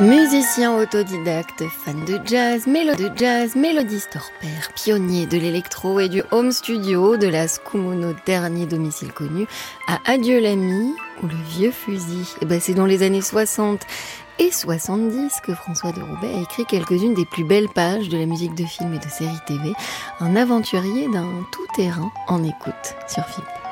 Musicien autodidacte, fan de jazz, mélodiste hors pair, pionnier de l'électro et du home studio, de la Scumuno, dernier domicile connu, à Adieu l'ami ou le vieux fusil. C'est dans les années 60 et 70 que François de Roubaix a écrit quelques-unes des plus belles pages de la musique de film et de séries TV, un aventurier d'un tout-terrain en écoute sur FIP.